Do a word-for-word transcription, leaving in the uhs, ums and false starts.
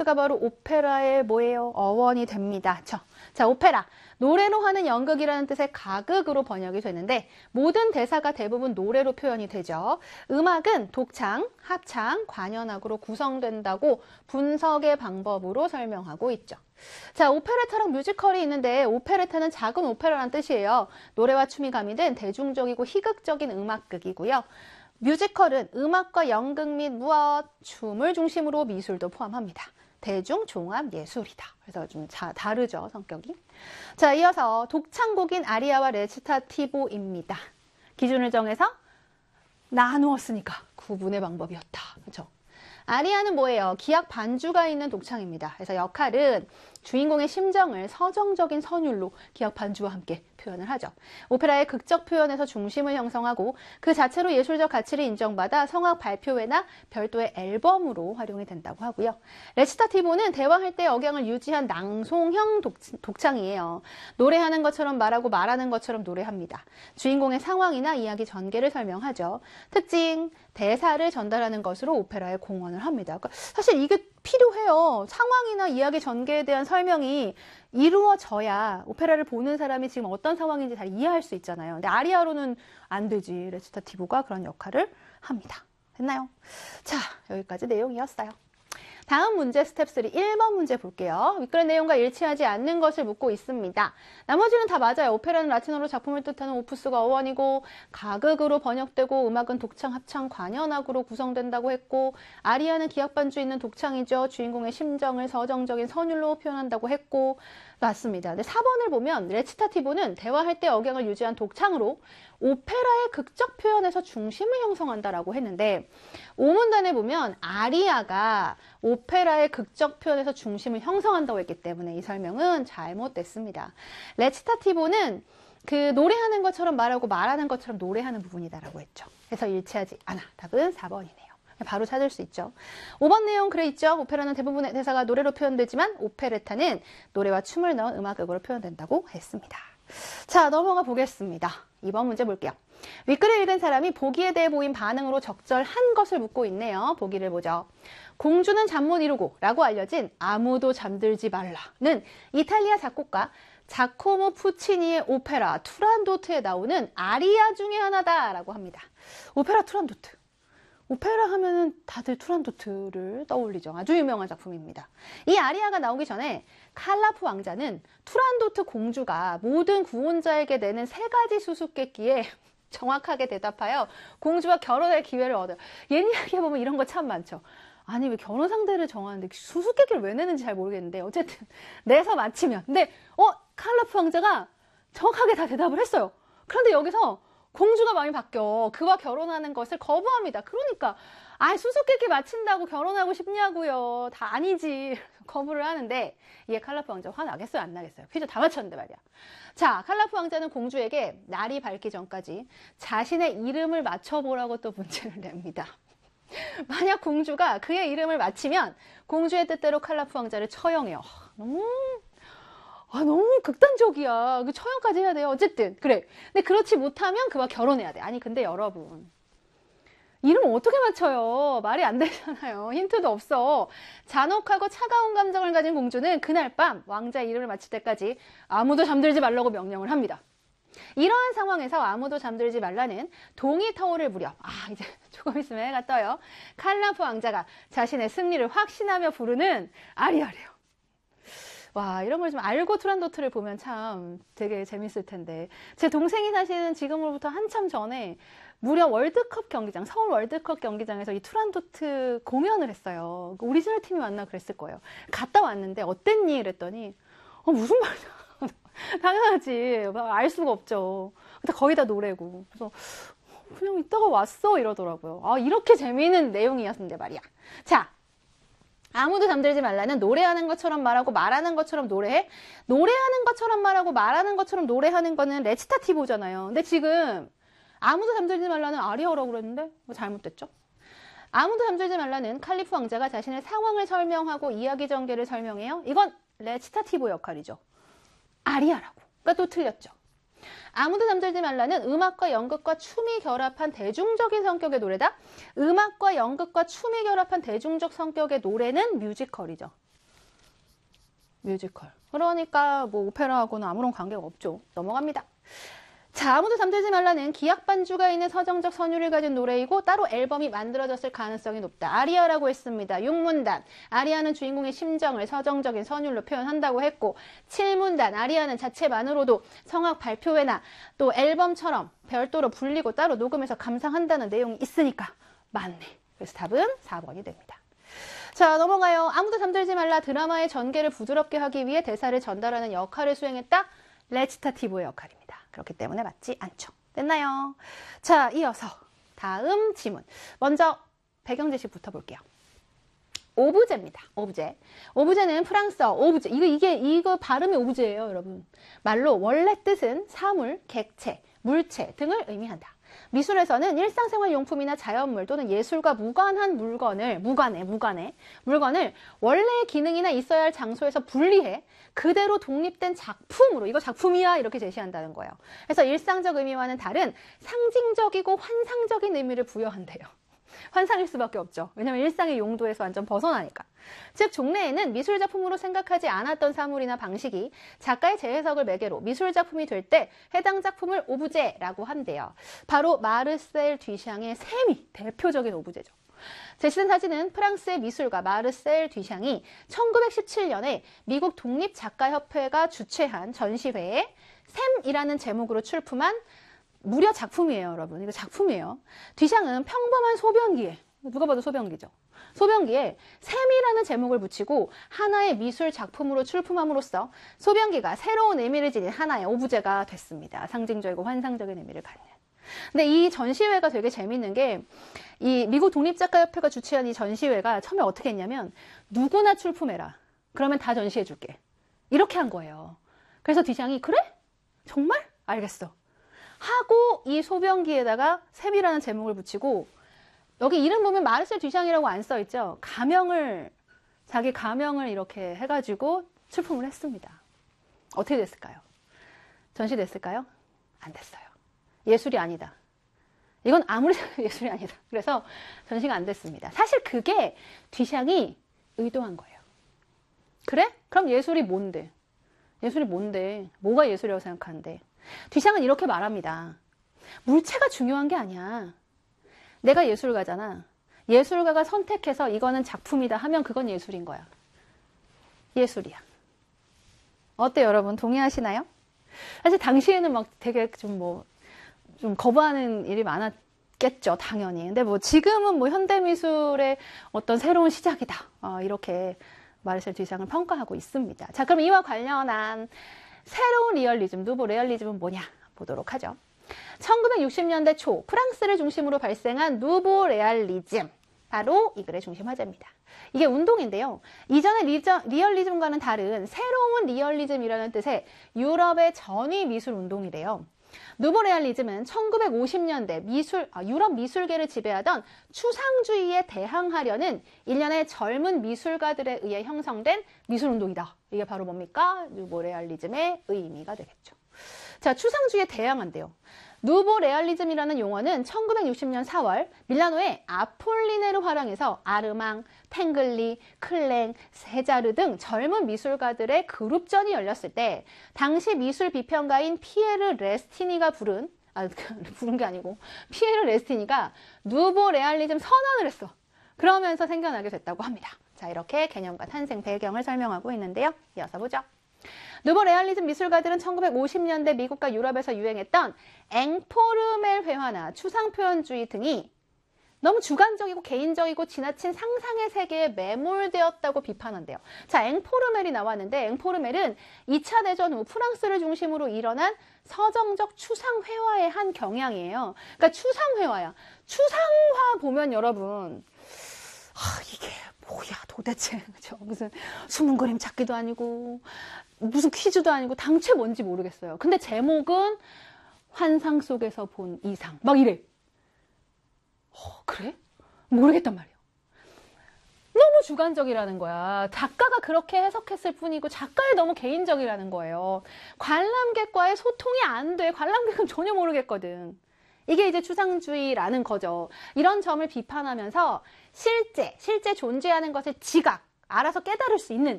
자체가 바로 오페라의 뭐예요? 어원이 됩니다. 저. 자, 오페라. 노래로 하는 연극이라는 뜻의 가극으로 번역이 되는데 모든 대사가 대부분 노래로 표현이 되죠. 음악은 독창, 합창, 관현악으로 구성된다고 분석의 방법으로 설명하고 있죠. 자, 오페레타랑 뮤지컬이 있는데 오페레타는 작은 오페라란 뜻이에요. 노래와 춤이 가미된 대중적이고 희극적인 음악극이고요. 뮤지컬은 음악과 연극 및 무엇, 춤을 중심으로 미술도 포함합니다. 대중 종합 예술이다. 그래서 좀 자, 다르죠, 성격이. 자, 이어서 독창곡인 아리아와 레치타티보입니다. 기준을 정해서 나누었으니까 구분의 방법이었다. 그렇죠? 아리아는 뭐예요? 기악 반주가 있는 독창입니다. 그래서 역할은 주인공의 심정을 서정적인 선율로 기악 반주와 함께 표현을 하죠. 오페라의 극적 표현에서 중심을 형성하고 그 자체로 예술적 가치를 인정받아 성악 발표회나 별도의 앨범으로 활용이 된다고 하고요. 레치타티보는 대화할 때 억양을 유지한 낭송형 독, 독창이에요. 노래하는 것처럼 말하고 말하는 것처럼 노래합니다. 주인공의 상황이나 이야기 전개를 설명하죠. 특징, 대사를 전달하는 것으로 오페라에 공헌을 합니다. 그러니까 사실 이게 필요해요. 상황이나 이야기 전개에 대한 설명이 이루어져야 오페라를 보는 사람이 지금 어떤 상황인지 잘 이해할 수 있잖아요. 근데 아리아로는 안 되지. 레치타티보가 그런 역할을 합니다. 됐나요? 자, 여기까지 내용이었어요. 다음 문제 스텝 삼, 일 번 문제 볼게요. 윗글의 내용과 일치하지 않는 것을 묻고 있습니다. 나머지는 다 맞아요. 오페라는 라틴어로 작품을 뜻하는 오푸스가 어원이고 가극으로 번역되고 음악은 독창, 합창, 관현악으로 구성된다고 했고 아리아는 기악 반주 있는 독창이죠. 주인공의 심정을 서정적인 선율로 표현한다고 했고 맞습니다. 근데 사 번을 보면 레치타티보는 대화할 때 억양을 유지한 독창으로 오페라의 극적 표현에서 중심을 형성한다라고 했는데 오문단에 보면 아리아가 오페라의 극적 표현에서 중심을 형성한다고 했기 때문에 이 설명은 잘못됐습니다. 레치타티보는 그 노래하는 것처럼 말하고 말하는 것처럼 노래하는 부분이다라고 했죠. 그래서 일치하지 않아. 답은 사 번이네요. 바로 찾을 수 있죠. 오 번 내용 그래 있죠. 오페라는 대부분의 대사가 노래로 표현되지만 오페레타는 노래와 춤을 넣은 음악극으로 표현된다고 했습니다. 자, 넘어가 보겠습니다. 이 번 문제 볼게요. 윗글을 읽은 사람이 보기에 대해 보인 반응으로 적절한 것을 묻고 있네요. 보기를 보죠. 공주는 잠 못 이루고 라고 알려진 아무도 잠들지 말라는 이탈리아 작곡가 자코모 푸치니의 오페라 투란도트에 나오는 아리아 중에 하나다라고 합니다. 오페라 투란도트. 오페라 하면은 다들 투란도트를 떠올리죠. 아주 유명한 작품입니다. 이 아리아가 나오기 전에 칼라프 왕자는 투란도트 공주가 모든 구원자에게 내는 세 가지 수수께끼에 정확하게 대답하여 공주와 결혼할 기회를 얻어요. 옛 이야기에 보면 이런 거 참 많죠. 아니 왜 결혼 상대를 정하는데 수수께끼를 왜 내는지 잘 모르겠는데 어쨌든 내서 마치면. 근데 어 칼라프 왕자가 정확하게 다 대답을 했어요. 그런데 여기서 공주가 마음이 바뀌어 그와 결혼하는 것을 거부합니다. 그러니까 아 수수께끼 마친다고 결혼하고 싶냐고요. 다 아니지. 거부를 하는데 이에 칼라프 왕자 화나겠어요? 안 나겠어요? 퀴즈 다 맞췄는데 말이야. 자, 칼라프 왕자는 공주에게 날이 밝기 전까지 자신의 이름을 맞춰보라고 또 문제를 냅니다. 만약 공주가 그의 이름을 맞히면 공주의 뜻대로 칼라프 왕자를 처형해요. 너무 아, 너무 극단적이야. 그 처형까지 해야 돼요. 어쨌든 그래. 근데 그렇지 못하면 그와 결혼해야 돼. 아니 근데 여러분 이름 어떻게 맞춰요? 말이 안 되잖아요. 힌트도 없어. 잔혹하고 차가운 감정을 가진 공주는 그날 밤 왕자의 이름을 맞힐 때까지 아무도 잠들지 말라고 명령을 합니다. 이러한 상황에서 아무도 잠들지 말라는 동이 타오를 무렵 아 이제 조금 있으면 해가 떠요. 칼라프 왕자가 자신의 승리를 확신하며 부르는 아리아래요. 와 이런 걸 좀 알고 투란도트를 보면 참 되게 재밌을 텐데 제 동생이 사실은 지금으로부터 한참 전에 무려 월드컵 경기장 서울 월드컵 경기장에서 이 투란도트 공연을 했어요. 오리지널 팀이 왔나 그랬을 거예요. 갔다 왔는데 어땠니? 그랬더니 어 무슨 말이야. 당연하지. 알 수가 없죠. 근데 거의 다 노래고 그래서 그냥 이따가 왔어 이러더라고요. 아 이렇게 재미있는 내용이었는데 말이야. 자 아무도 잠들지 말라는 노래하는 것처럼 말하고 말하는 것처럼 노래해. 노래하는 것처럼 말하고 말하는 것처럼 노래하는 거는 레치타티보잖아요. 근데 지금 아무도 잠들지 말라는 아리아라고 그랬는데 뭐 잘못됐죠? 아무도 잠들지 말라는 칼리프 왕자가 자신의 상황을 설명하고 이야기 전개를 설명해요. 이건 레치타티보 역할이죠. 아리아라고. 그러니까 또 틀렸죠. 아무도 잠들지 말라는 음악과 연극과 춤이 결합한 대중적인 성격의 노래다. 음악과 연극과 춤이 결합한 대중적 성격의 노래는 뮤지컬이죠. 뮤지컬. 그러니까 뭐 오페라하고는 아무런 관계가 없죠. 넘어갑니다. 자, 아무도 잠들지 말라는 기악 반주가 있는 서정적 선율을 가진 노래이고 따로 앨범이 만들어졌을 가능성이 높다. 아리아라고 했습니다. 육 문단. 아리아는 주인공의 심정을 서정적인 선율로 표현한다고 했고, 칠 문단. 아리아는 자체만으로도 성악 발표회나 또 앨범처럼 별도로 불리고 따로 녹음해서 감상한다는 내용이 있으니까 맞네. 그래서 답은 사 번이 됩니다. 자, 넘어가요. 아무도 잠들지 말라. 드라마의 전개를 부드럽게 하기 위해 대사를 전달하는 역할을 수행했다. 레치타티브의 역할입니다. 그렇기 때문에 맞지 않죠. 됐나요? 자, 이어서 다음 지문. 먼저 배경 제시부터 볼게요. 오브제입니다. 오브제. 오브제는 프랑스어 오브제. 이거 이게 이거 발음이 오브제예요, 여러분. 말로 원래 뜻은 사물, 객체, 물체 등을 의미한다. 미술에서는 일상생활 용품이나 자연물 또는 예술과 무관한 물건을 무관해 무관해 물건을 원래의 기능이나 있어야 할 장소에서 분리해 그대로 독립된 작품으로 이거 작품이야 이렇게 제시한다는 거예요. 그래서 일상적 의미와는 다른 상징적이고 환상적인 의미를 부여한대요. 환상일 수밖에 없죠. 왜냐하면 일상의 용도에서 완전 벗어나니까. 즉 종래에는 미술작품으로 생각하지 않았던 사물이나 방식이 작가의 재해석을 매개로 미술작품이 될 때 해당 작품을 오브제라고 한대요. 바로 마르셀 뒤샹의 샘이 대표적인 오브제죠. 제시된 사진은 프랑스의 미술가 마르셀 뒤샹이 천구백십칠 년에 미국 독립작가협회가 주최한 전시회에 샘이라는 제목으로 출품한 무려 작품이에요, 여러분. 이거 작품이에요. 뒤샹은 평범한 소변기에, 누가 봐도 소변기죠. 소변기에 샘이라는 제목을 붙이고 하나의 미술 작품으로 출품함으로써 소변기가 새로운 의미를 지닌 하나의 오브제가 됐습니다. 상징적이고 환상적인 의미를 갖는. 근데 이 전시회가 되게 재밌는 게 이 미국 독립작가협회가 주최한 이 전시회가 처음에 어떻게 했냐면 누구나 출품해라. 그러면 다 전시해 줄게. 이렇게 한 거예요. 그래서 뒤샹이 그래? 정말? 알겠어. 하고 이 소변기에다가 샘이라는 제목을 붙이고 여기 이름 보면 마르셀 뒤샹이라고 안 써있죠. 가명을 자기 가명을 이렇게 해가지고 출품을 했습니다. 어떻게 됐을까요? 전시됐을까요? 안 됐어요. 예술이 아니다. 이건 아무리 예술이 아니다. 그래서 전시가 안 됐습니다. 사실 그게 뒤샹이 의도한 거예요. 그래? 그럼 예술이 뭔데? 예술이 뭔데? 뭐가 예술이라고 생각하는데? 뒤샹은 이렇게 말합니다. 물체가 중요한 게 아니야. 내가 예술가잖아. 예술가가 선택해서 이거는 작품이다 하면 그건 예술인 거야. 예술이야. 어때요, 여러분? 동의하시나요? 사실 당시에는 막 되게 좀 뭐, 좀 거부하는 일이 많았겠죠, 당연히. 근데 뭐 지금은 뭐 현대미술의 어떤 새로운 시작이다. 어, 이렇게 마르셀 뒤샹을 평가하고 있습니다. 자, 그럼 이와 관련한 새로운 리얼리즘, 누보 레얼리즘은 뭐냐 보도록 하죠. 천구백육십 년대 초 프랑스를 중심으로 발생한 누보 레알리즘, 바로 이 글의 중심 화제입니다. 이게 운동인데요. 이전의 리저, 리얼리즘과는 다른 새로운 리얼리즘이라는 뜻의 유럽의 전위 미술 운동이래요. 누보 레알리즘은 천구백오십 년대 미술, 아, 유럽 미술계를 지배하던 추상주의에 대항하려는 일련의 젊은 미술가들에 의해 형성된 미술운동이다. 이게 바로 뭡니까? 누보 레알리즘의 의미가 되겠죠. 자, 추상주의에 대항한대요. 누보 레알리즘이라는 용어는 천구백육십 년 사월 밀라노의 아폴리네르 화廊에서 아르망, 탱글리, 클랭, 세자르 등 젊은 미술가들의 그룹전이 열렸을 때 당시 미술 비평가인 피에르 레스티니가 부른 아, 부른 게 아니고 피에르 레스티니가 누보 레알리즘 선언을 했어. 그러면서 생겨나게 됐다고 합니다. 자, 이렇게 개념과 탄생 배경을 설명하고 있는데요. 이어서 보죠. 누보 레알리즘 미술가들은 천구백오십 년대 미국과 유럽에서 유행했던 앵포르멜 회화나 추상표현주의 등이 너무 주관적이고 개인적이고 지나친 상상의 세계에 매몰되었다고 비판한대요. 자, 앵포르멜이 나왔는데 앵포르멜은 이 차 대전 후 프랑스를 중심으로 일어난 서정적 추상회화의 한 경향이에요. 그러니까 추상회화야. 추상화 보면 여러분, 아, 이게 뭐야 도대체, 그죠? 무슨 숨은 그림 찾기도 아니고 무슨 퀴즈도 아니고 당최 뭔지 모르겠어요. 근데 제목은 환상 속에서 본 이상 막 이래. 어, 그래? 모르겠단 말이야. 너무 주관적이라는 거야. 작가가 그렇게 해석했을 뿐이고 작가의 너무 개인적이라는 거예요. 관람객과의 소통이 안 돼. 관람객은 전혀 모르겠거든. 이게 이제 추상주의라는 거죠. 이런 점을 비판하면서 실제, 실제 존재하는 것을 지각, 알아서 깨달을 수 있는